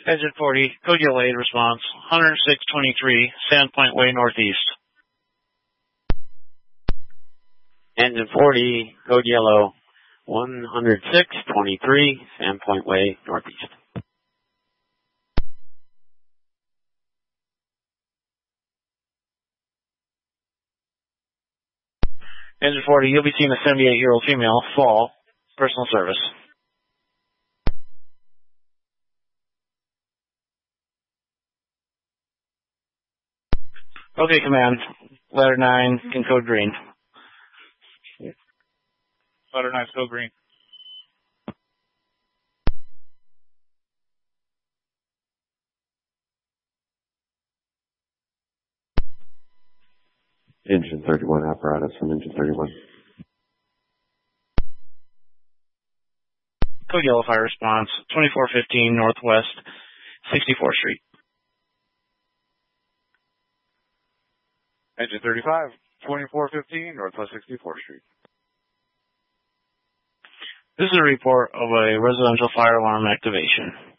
Engine 40, code yellow 8 response, 10623, Sandpoint Way Northeast. Engine 40, code yellow 10623, Sandpoint Way Northeast. Engine 40, you'll be seeing a 78-year-old female, fall, personal service. Okay, command. Ladder 9, can code green. Ladder 9, code green. Engine 31 apparatus from Engine 31. Code yellow fire response, 2415 Northwest 64th Street. Engine 35, 2415 Northwest 64th Street. This is a report of a residential fire alarm activation.